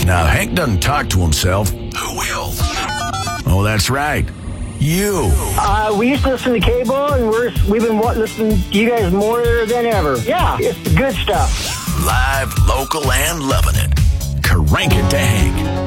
Now, Hank doesn't talk to himself. Who will? Oh, that's right. You. We used to listen to cable, and we've been listening to you guys more than ever. Yeah, it's good stuff. Live, local, and loving it. Crank it to Hank.